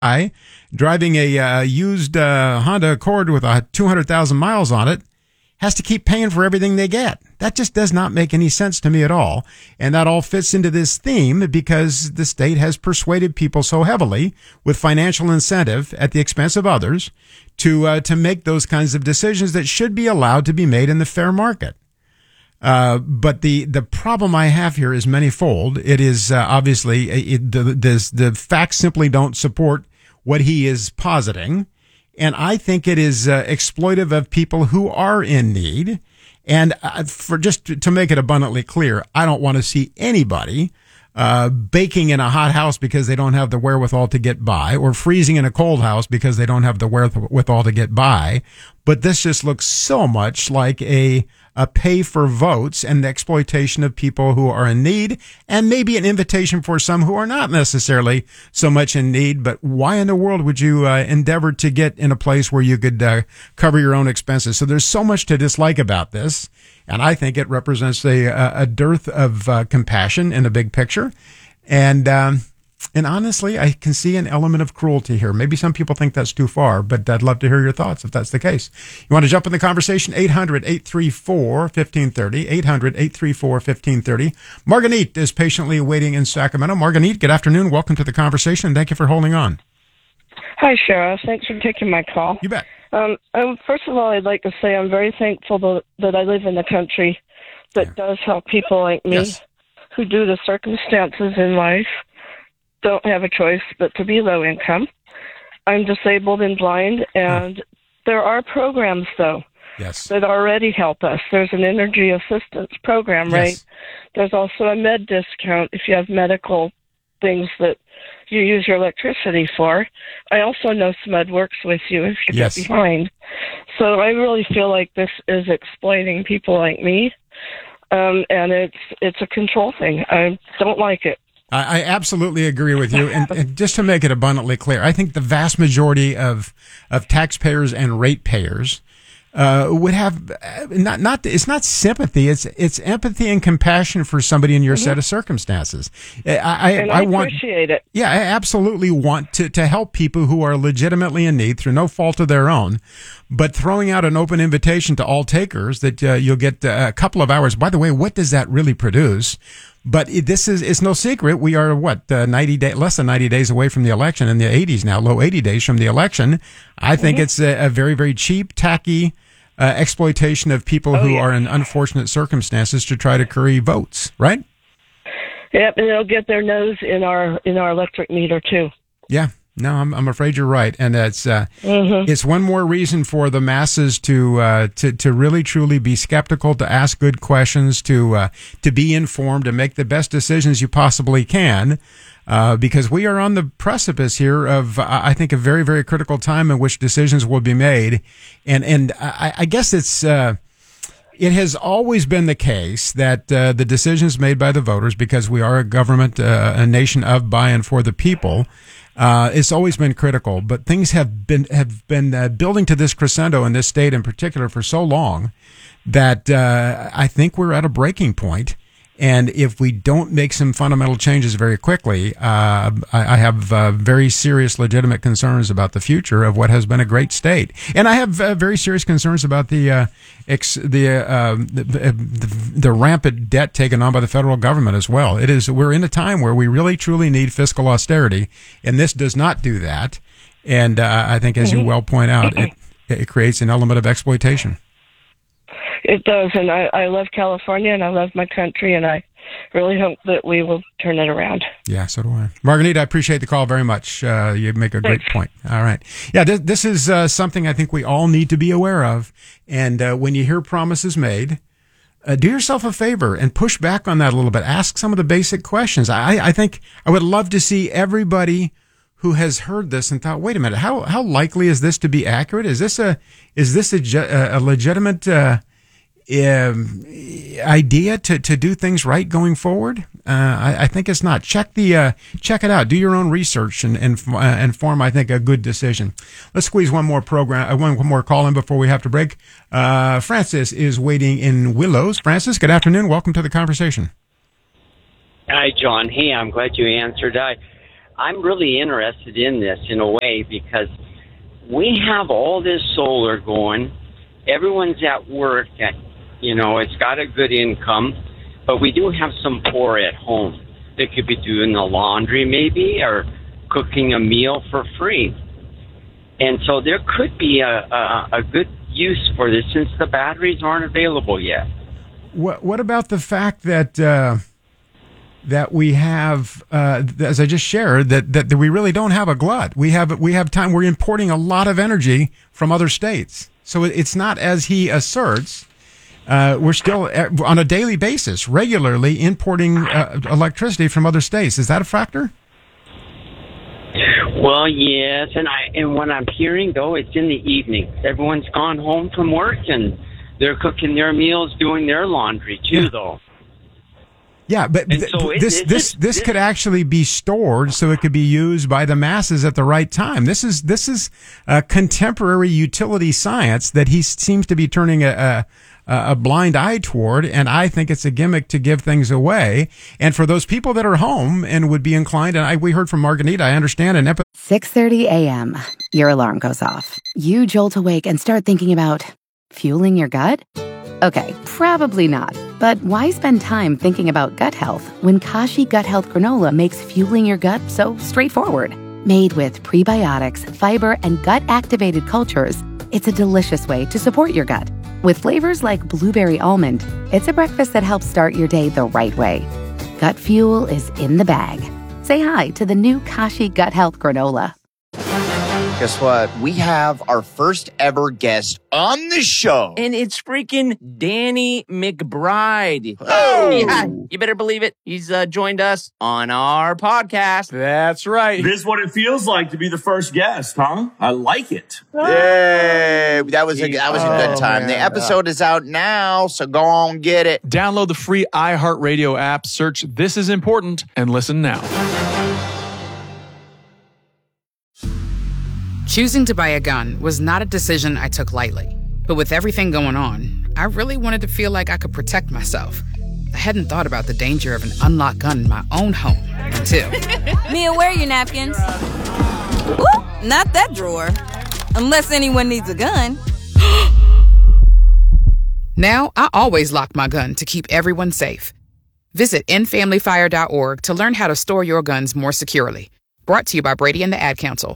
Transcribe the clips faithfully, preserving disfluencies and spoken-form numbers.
guy driving a uh, used uh, Honda Accord with uh, two hundred thousand miles on it has to keep paying for everything they get. That just does not make any sense to me at all. And that all fits into this theme because the state has persuaded people so heavily with financial incentive at the expense of others to uh, to make those kinds of decisions that should be allowed to be made in the fair market. Uh, but the, the problem I have here is manyfold. It is uh, obviously it, the, the the facts simply don't support what he is positing, and I think it is uh, exploitive of people who are in need. And uh, for just to, to make it abundantly clear, I don't want to see anybody uh baking in a hot house because they don't have the wherewithal to get by, or freezing in a cold house because they don't have the wherewithal to get by. But this just looks so much like a a pay for votes and the exploitation of people who are in need, and maybe an invitation for some who are not necessarily so much in need. But why in the world would you uh, endeavor to get in a place where you could uh, cover your own expenses? So there's so much to dislike about this, and I think it represents a, a dearth of uh, compassion in the big picture. And um, and honestly, I can see an element of cruelty here. Maybe some people think that's too far, but I'd love to hear your thoughts if that's the case. You want to jump in the conversation? eight hundred, eight three four, one five three zero. eight hundred, eight three four, one five three zero. Marguerite is patiently waiting in Sacramento. Marguerite, good afternoon. Welcome to the conversation, and thank you for holding on. Hi, Sheriff. Thanks for taking my call. You bet. Um, um, first of all, I'd like to say I'm very thankful that, that I live in a country that yeah. does help people like me yes. who, due to circumstances in life, don't have a choice but to be low income. I'm disabled and blind, and huh. there are programs, though, yes. that already help us. There's an energy assistance program, yes. right? There's also a med discount if you have medical things that you use your electricity for. I also know SMUD works with you if you yes. get behind. So I really feel like this is exploiting people like me, um, and it's it's a control thing. I don't like it. I absolutely agree with you. And, and just to make it abundantly clear, I think the vast majority of, of taxpayers and ratepayers uh, would have not, not, it's not sympathy. It's, it's empathy and compassion for somebody in your mm-hmm. set of circumstances. I, I, and I, I want, appreciate it. Yeah, I absolutely want to, to help people who are legitimately in need through no fault of their own. But throwing out an open invitation to all takers that uh, you'll get a couple of hours. By the way, what does that really produce? But it, this is, it's no secret. We are what, uh, ninety day, less than ninety days away from the election, in the eighties now, low eighty days from the election. I think mm-hmm. it's a, a very, very cheap, tacky, uh, exploitation of people oh, who yeah. are in unfortunate circumstances to try to curry votes, right? Yep. And they'll get their nose in our, in our electric meter too. Yeah. No, I'm, I'm afraid you're right, and it's uh, mm-hmm. it's one more reason for the masses to uh, to to really truly be skeptical, to ask good questions, to uh, to be informed, to make the best decisions you possibly can, uh, because we are on the precipice here of I think a very very critical time in which decisions will be made, and and I, I guess it's. Uh, It has always been the case that uh, the decisions made by the voters, because we are a government, uh, a nation of, by, and for the people, uh, it's always been critical. But things have been have been uh, building to this crescendo in this state in particular for so long that uh, I think we're at a breaking point. And if we don't make some fundamental changes very quickly, uh, I, I have uh, very serious, legitimate concerns about the future of what has been a great state. And I have uh, very serious concerns about the uh, ex, the, uh, the, the the rampant debt taken on by the federal government as well. It is we're in a time where we really truly need fiscal austerity, and this does not do that. And uh, I think, as you well point out, it it creates an element of exploitation. It does, and I, I love California, and I love my country, and I really hope that we will turn it around. Yeah, so do I. Marguerite, I appreciate the call very much. Uh, you make a great Thanks. point. All right. Yeah, this, this is uh, something I think we all need to be aware of. And uh, when you hear promises made, uh, do yourself a favor and push back on that a little bit. Ask some of the basic questions. I, I think I would love to see everybody who has heard this and thought, wait a minute, how how likely is this to be accurate? Is this a is this a, a legitimate uh, Um, idea to, to do things right going forward? Uh, I, I think it's not. Check the uh, check it out. Do your own research and and, uh, and form, I think, a good decision. Let's squeeze one more program, uh, one, one more call in before we have to break. Uh, Francis is waiting in Willows. Francis, good afternoon. Welcome to the conversation. Hi, John. Hey, I'm glad you answered. I I'm really interested in this in a way because we have all this solar going. Everyone's at work. At, you know, it's got a good income. But we do have some poor at home. They could be doing the laundry maybe or cooking a meal for free. And so there could be a, a, a good use for this since the batteries aren't available yet. What, what about the fact that uh, that we have, uh, as I just shared, that, that, that we really don't have a glut? We have we have time. We're importing a lot of energy from other states. So it's not as he asserts. Uh, we're still on a daily basis, regularly importing uh, electricity from other states. Is that a factor? Well, yes, and I and what I'm hearing though, it's in the evening. Everyone's gone home from work and they're cooking their meals, doing their laundry too, yeah. though. Yeah, but th- so this it, it, this this it, could actually be stored, so it could be used by the masses at the right time. This is this is uh, contemporary utility science that he seems to be turning a. a a blind eye toward, and I think it's a gimmick to give things away. And for those people that are home and would be inclined, and I, we heard from Margarita, I understand an episode. six thirty a.m. Your alarm goes off. You jolt awake and start thinking about fueling your gut? Okay, probably not. But why spend time thinking about gut health when Kashi Gut Health Granola makes fueling your gut so straightforward? Made with prebiotics, fiber, and gut-activated cultures, it's a delicious way to support your gut. With flavors like blueberry almond, it's a breakfast that helps start your day the right way. Gut fuel is in the bag. Say hi to the new Kashi Gut Health Granola. Guess what? We have our first ever guest on the show. And it's freaking Danny McBride. Oh! Yeah, you better believe it. He's uh, joined us on our podcast. That's right. This is what it feels like to be the first guest, huh? I like it. Yay! That was a, that was a good time. Oh, the episode is out now, so go on, get it. Download the free iHeartRadio app, search This Is Important, and listen now. Choosing to buy a gun was not a decision I took lightly. But with everything going on, I really wanted to feel like I could protect myself. I hadn't thought about the danger of an unlocked gun in my own home until... Mia, where are your napkins? Ooh, not that drawer. Unless anyone needs a gun. Now, I always lock my gun to keep everyone safe. Visit end family fire dot org to learn how to store your guns more securely. Brought to you by Brady and the Ad Council.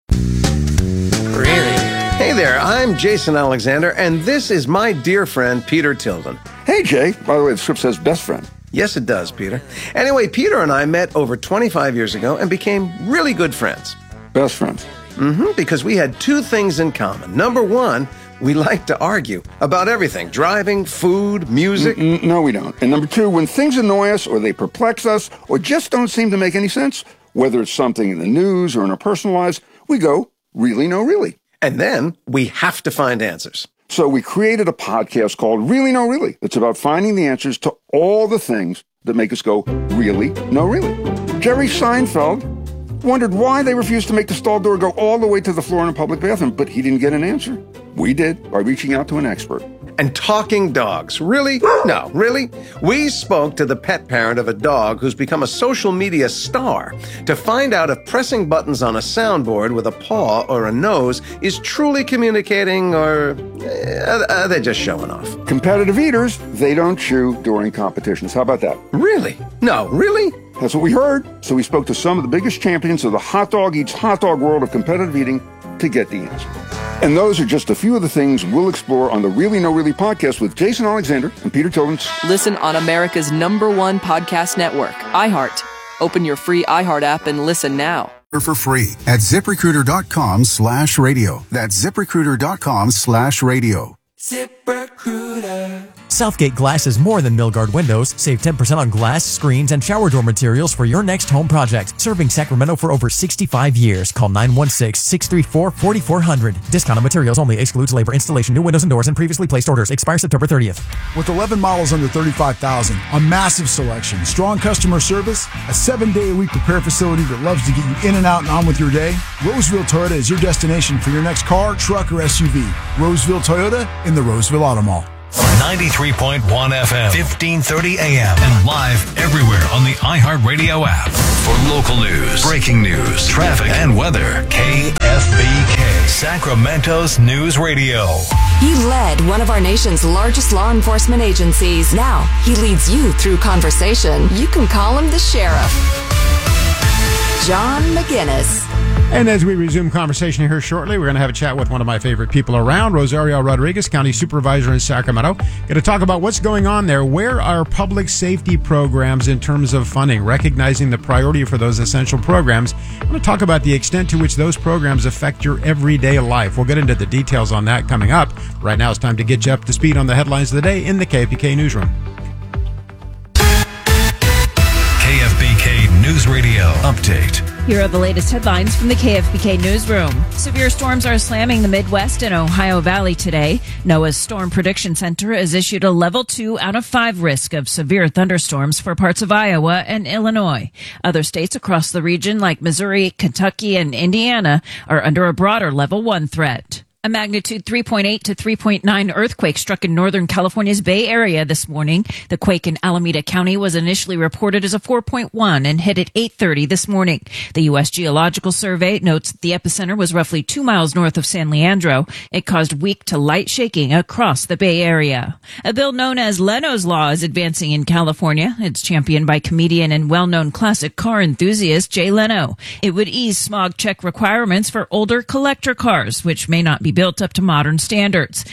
Really? Hey there, I'm Jason Alexander, and this is my dear friend, Peter Tilden. Hey, Jay. By the way, the script says best friend. Yes, it does, Peter. Anyway, Peter and I met over twenty-five years ago and became really good friends. Best friends? Mm-hmm, because we had two things in common. Number one, we like to argue about everything. Driving, food, music. Mm-mm, no, we don't. And number two, when things annoy us or they perplex us or just don't seem to make any sense, whether it's something in the news or in our personal lives, we go, really, no, really. And then we have to find answers. So we created a podcast called Really, No, Really. It's about finding the answers to all the things that make us go, really, no, really. Jerry Seinfeld wondered why they refused to make the stall door go all the way to the floor in a public bathroom, but he didn't get an answer. We did by reaching out to an expert. And talking dogs. Really? No, really? We spoke to the pet parent of a dog who's become a social media star to find out if pressing buttons on a soundboard with a paw or a nose is truly communicating or uh, are they just showing off? Competitive eaters, they don't chew during competitions. How about that? Really? No, really? That's what we heard. So we spoke to some of the biggest champions of the hot dog eats hot dog world of competitive eating to get the answer. And those are just a few of the things we'll explore on the Really No Really podcast with Jason Alexander and Peter Tilden. Listen on America's number one podcast network, iHeart. Open your free iHeart app and listen now. For free at ZipRecruiter.com slash radio. That's ZipRecruiter.com slash radio. ZipRecruiter. Southgate Glass is more than Milgard windows. Save ten percent on glass, screens, and shower door materials for your next home project. Serving Sacramento for over sixty-five years. Call nine one six, six three four, four four zero zero. Discount on materials only. Excludes labor, installation, new windows and doors, and previously placed orders. Expire September thirtieth. With eleven models under thirty-five thousand, a massive selection, strong customer service, a seven-day-a-week repair facility that loves to get you in and out and on with your day, Roseville Toyota is your destination for your next car, truck, or S U V. Roseville Toyota in the Roseville Auto Mall. ninety-three point one F M, fifteen thirty A M, and live everywhere on the iHeartRadio app. For local news, breaking news, traffic, and weather, K F B K, Sacramento's News Radio. He led one of our nation's largest law enforcement agencies. Now he leads you through conversation. You can call him the sheriff. John McGinnis. And as we resume conversation here shortly, we're going to have a chat with one of my favorite people around, Rosario Rodriguez, County Supervisor in Sacramento. Going to talk about what's going on there. Where are public safety programs in terms of funding, recognizing the priority for those essential programs? I'm going to talk about the extent to which those programs affect your everyday life. We'll get into the details on that coming up. Right now, it's time to get you up to speed on the headlines of the day in the K F B K Newsroom. K F B K News Radio Update. Here are the latest headlines from the K F B K Newsroom. Severe storms are slamming the Midwest and Ohio Valley today. NOAA's Storm Prediction Center has issued a level two out of five risk of severe thunderstorms for parts of Iowa and Illinois. Other states across the region like Missouri, Kentucky, and Indiana are under a broader level one threat. A magnitude three point eight to three point nine earthquake struck in Northern California's Bay Area this morning. The quake in Alameda County was initially reported as a four point one and hit at eight thirty this morning. The U S Geological Survey notes that the epicenter was roughly two miles north of San Leandro. It caused weak to light shaking across the Bay Area. A bill known as Leno's Law is advancing in California. It's championed by comedian and well-known classic car enthusiast Jay Leno. It would ease smog check requirements for older collector cars, which may not be built up to modern standards.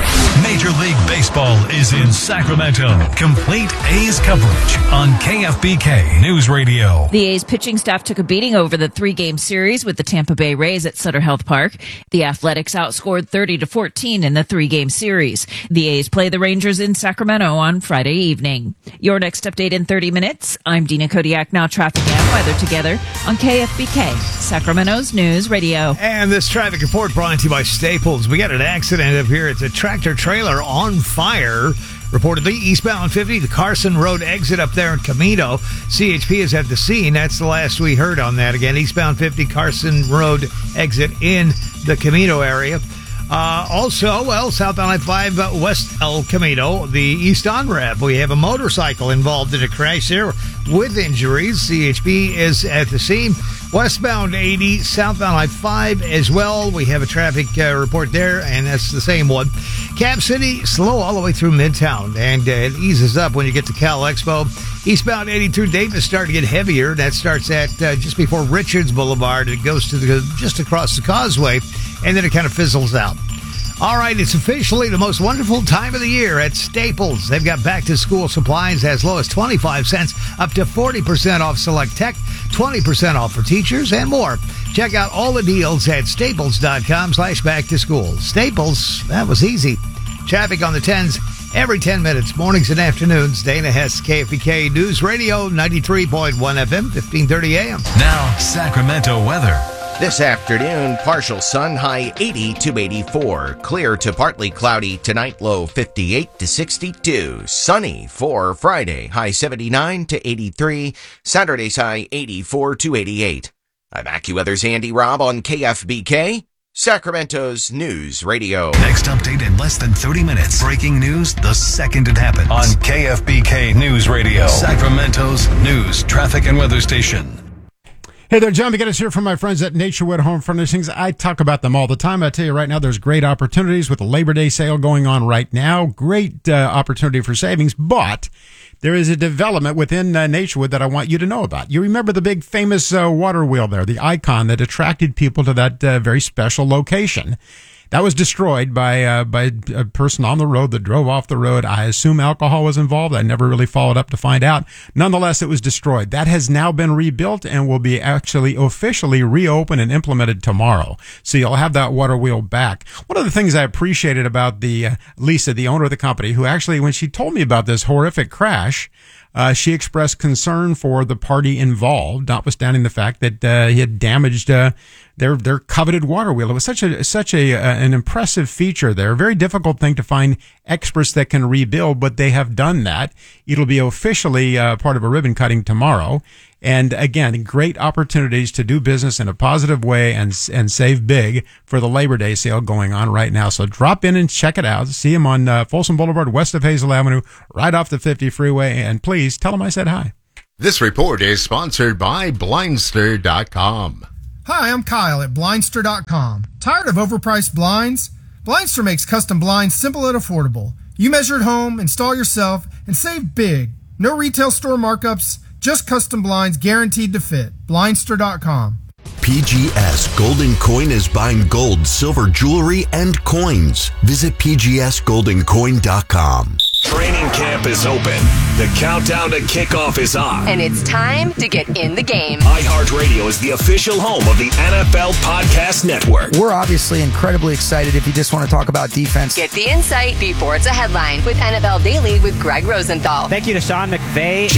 Major League Baseball is in Sacramento. Complete A's coverage on K F B K News Radio. The A's pitching staff took a beating over the three-game series with the Tampa Bay Rays at Sutter Health Park. The Athletics outscored thirty to fourteen in the three-game series. The A's play the Rangers in Sacramento on Friday evening. Your next update in thirty minutes. I'm Dina Kodiak. Now traffic and weather together on K F B K, Sacramento's News Radio. And this traffic report brought to you by Staples. We got an accident up here. It's a tractor trailer on fire. Reportedly eastbound fifty, the Carson Road exit up there in Camino. C H P is at the scene. That's the last we heard on that. Again, eastbound fifty, Carson Road exit in the Camino area. Uh, also, well, southbound I five, uh, west El Camino, the east on-ramp. We have a motorcycle involved in a crash there with injuries. C H P is at the scene. Westbound eighty, southbound I five as well. We have a traffic uh, report there, and that's the same one. Cap City, slow all the way through Midtown, and uh, it eases up when you get to Cal Expo. Eastbound eighty through Davis starting to get heavier. That starts at uh, just before Richards Boulevard. It goes to the just across the causeway, and then it kind of fizzles out. All right, it's officially the most wonderful time of the year at Staples. They've got back-to-school supplies as low as twenty-five cents, up to forty percent off select tech, twenty percent off for teachers, and more. Check out all the deals at staples.com slash back-to-school. Staples, that was easy. Traffic on the tens every ten minutes, mornings and afternoons. Dana Hess, K F B K News Radio, ninety-three point one F M, fifteen thirty A M. Now, Sacramento weather. This afternoon, partial sun, high eighty to eighty-four. Clear to partly cloudy tonight, low fifty-eight to sixty-two. Sunny for Friday, high seventy-nine to eighty-three. Saturday's high eighty-four to eighty-eight. I'm AccuWeather's Andy Robb on K F B K, Sacramento's News Radio. Next update in less than thirty minutes. Breaking news the second it happens. On K F B K News Radio, Sacramento's news, traffic, and weather station. Hey there, John McGinnis here from my friends at Naturewood Home Furnishings. I talk about them all the time. I tell you right now, there's great opportunities with the Labor Day sale going on right now. Great uh, opportunity for savings, but there is a development within uh, Naturewood that I want you to know about. You remember the big famous uh, water wheel there, the icon that attracted people to that uh, very special location. That was destroyed by uh, by a person on the road that drove off the road. I assume alcohol was involved. I never really followed up to find out. Nonetheless, it was destroyed. That has now been rebuilt and will be actually officially reopened and implemented tomorrow. So you'll have that water wheel back. One of the things I appreciated about the uh, Lisa, the owner of the company, who actually, when she told me about this horrific crash, Uh, she expressed concern for the party involved, notwithstanding the fact that uh, he had damaged uh, their their coveted water wheel. It was such a such a uh, an impressive feature there. A very difficult thing to find experts that can rebuild, but they have done that. It'll be officially uh, part of a ribbon cutting tomorrow. And again, great opportunities to do business in a positive way and and save big for the Labor Day sale going on right now. So drop in and check it out. See them on uh, Folsom Boulevard, west of Hazel Avenue, right off the fifty freeway. And please tell them I said hi. This report is sponsored by Blindster dot com. Hi, I'm Kyle at Blindster dot com. Tired of overpriced blinds? Blindster makes custom blinds simple and affordable. You measure at home, install yourself, and save big. No retail store markups, just custom blinds guaranteed to fit. Blindster dot com. P G S Golden Coin is buying gold, silver, jewelry, and coins. Visit P G S golden coin dot com. Training camp is open. The countdown to kickoff is on. And it's time to get in the game. iHeartRadio is the official home of the N F L Podcast Network. We're obviously incredibly excited if you just want to talk about defense. Get the insight before it's a headline with N F L Daily with Greg Rosenthal. Thank you to Sean McVay.